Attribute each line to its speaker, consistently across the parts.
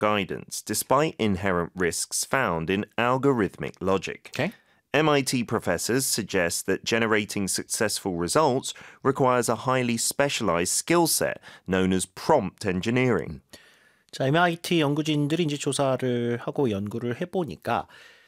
Speaker 1: guidance, despite inherent risks found in algorithmic logic.
Speaker 2: Okay.
Speaker 1: MIT professors suggest that generating successful results requires a highly specialized skill set known as prompt engineering.
Speaker 2: 자, MIT 연구진들이 이제 조사를 하고 연구를 해보니까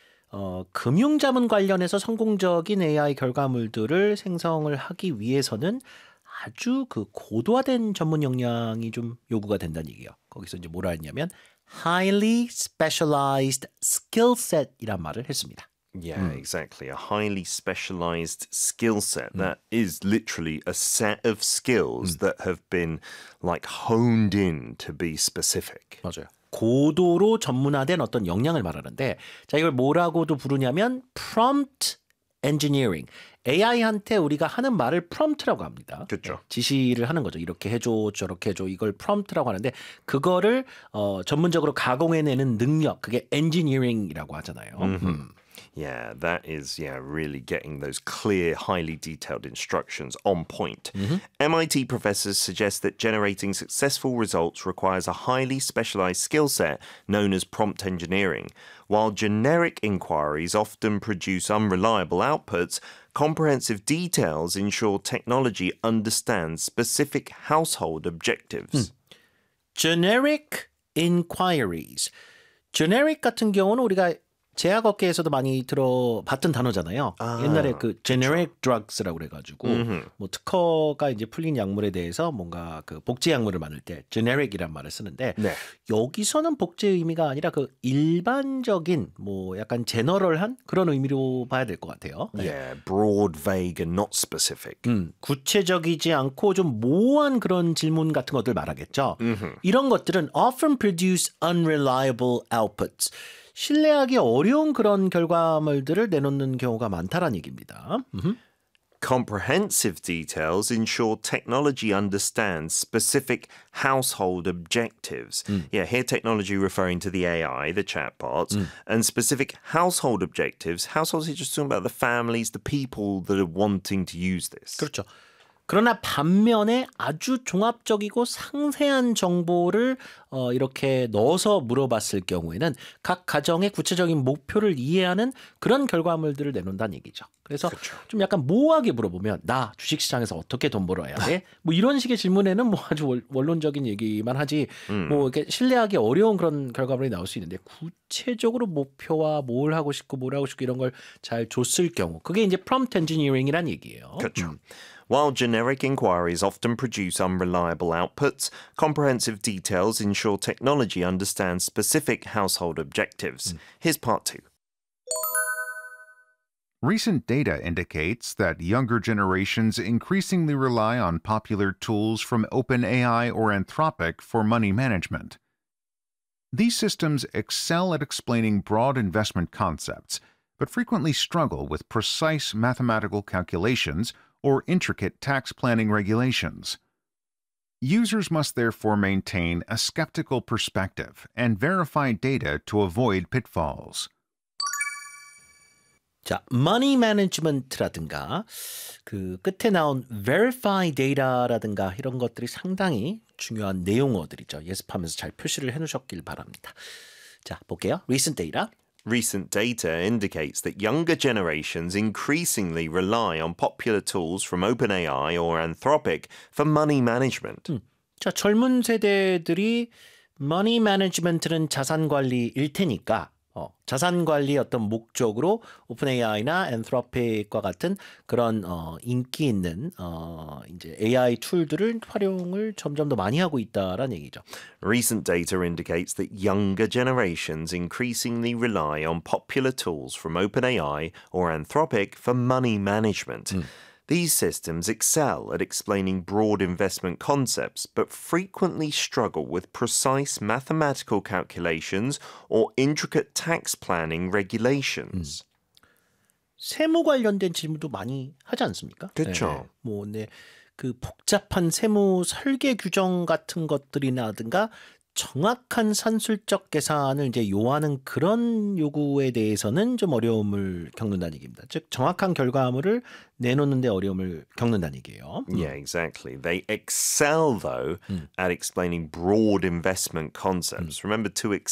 Speaker 2: 금융자문 관련해서 성공적인 AI 결과물들을 생성을 하기 위해서는 아주 그 고도화된 전문 역량이 좀 요구가 된다는 얘기예요. 거기서 이제 뭐라 했냐면 highly specialized skill set이란 말을 했습니다.
Speaker 1: Yeah, exactly. A highly specialized skill set. That is literally a set of skills that have been like honed in to be specific.
Speaker 2: 맞아요. 고도로 전문화된 어떤 역량을 말하는데 자 이걸 뭐라고도 부르냐면 prompt engineering. AI한테 우리가 하는 말을 prompt라고 합니다.
Speaker 1: 그렇죠.
Speaker 2: 지시를 하는 거죠. 이렇게 해줘, 저렇게 해줘. 이걸 prompt라고 하는데 그거를 전문적으로 가공해내는 능력, 그게 engineering이라고 하잖아요.
Speaker 1: Yeah, that is really getting those clear, highly detailed instructions on point. MIT professors suggest that generating successful results requires a highly specialized skill set known as prompt engineering. While generic inquiries often produce unreliable outputs, comprehensive details ensure technology understands specific household objectives.
Speaker 2: Generic inquiries. Generic 같은 경우는 우리가 제약업계에서도 많이 들어봤던 단어잖아요. 옛날에 그 generic drugs라고 그래가지고 뭐 특허가 이제 풀린 약물에 대해서 뭔가 그 복제 약물을 만들 때 generic이란 말을 쓰는데
Speaker 1: 네.
Speaker 2: 여기서는 복제의 의미가 아니라 그 일반적인 뭐 약간 제너럴한 그런 의미로 봐야 될 것 같아요.
Speaker 1: Yeah, broad, vague, and not specific.
Speaker 2: 구체적이지 않고 좀 모호한 그런 질문 같은 것들 말하겠죠. 이런 것들은 often produce unreliable outputs. 신뢰하기 어려운 그런 결과물들을 내놓는 경우가 많다라는 얘기입니다.
Speaker 1: Comprehensive details ensure technology understands specific household objectives. Yeah, here technology referring to the AI, the chatbots, and specific household objectives. Households are just talking about the families, the people that are wanting to use this.
Speaker 2: 그렇죠. 그러나 반면에 아주 종합적이고 상세한 정보를 이렇게 넣어서 물어봤을 경우에는 각 가정의 구체적인 목표를 이해하는 그런 결과물들을 내놓는다는 얘기죠. 그래서 좀 약간 모호하게 물어보면 나 주식시장에서 어떻게 돈 벌어야 돼? 뭐 이런 식의 질문에는 뭐 아주 원론적인 얘기만 하지 뭐 이렇게 신뢰하기 어려운 그런 결과물이 나올 수 있는데 구체적으로 목표와 뭘 하고 싶고 뭘 하고 싶고 이런 걸 잘 줬을 경우 그게 이제 prompt engineering이란 얘기예요.
Speaker 1: 그렇죠. While generic inquiries often produce unreliable outputs, comprehensive details ensure technology understands specific household objectives. Here's part 2.
Speaker 3: Recent data indicates that younger generations increasingly rely on popular tools from OpenAI or Anthropic for money management. These systems excel at explaining broad investment concepts, but frequently struggle with precise mathematical calculations or intricate tax planning regulations. Users must therefore maintain a skeptical perspective and verify data to avoid pitfalls.
Speaker 2: 자, money management라든가 그 끝에 나온 verify data라든가 이런 것들이 상당히 중요한 내용어들이죠. 예습하면서 잘 표시를 해놓으셨길 바랍니다. 자, 볼게요. Recent data.
Speaker 1: Recent data indicates that younger generations increasingly rely on popular tools from OpenAI or Anthropic for money management.
Speaker 2: 자, 젊은 세대들이 money management는 자산 관리일 테니까 자산 관리 어떤 목적으로 오픈AI나 Anthropic과 같은 그런 인기 있는 이제 AI 툴들을 활용을 점점 더 많이 하고 있다라는 얘기죠.
Speaker 1: Recent data indicates that younger generations increasingly rely on popular tools from OpenAI or Anthropic for money management. These systems excel at explaining broad investment concepts, but frequently struggle with precise mathematical calculations or intricate tax planning regulations.
Speaker 2: 세무 관련된 질문도 많이 하지 않습니까?
Speaker 1: 그렇죠.
Speaker 2: 그 복잡한 세무 설계 규정 같은 것들이라든가 정확한 산술적 계산을 이제 요하는 그런 요구에 대해서는 좀 어려움을 겪는다는 얘기입니다. 즉 정확한 결과물을 내놓는데 어려움을 겪는다는 얘기예요.
Speaker 1: Yeah, exactly. They excel, though, at explaining broad investment concepts. Remember, to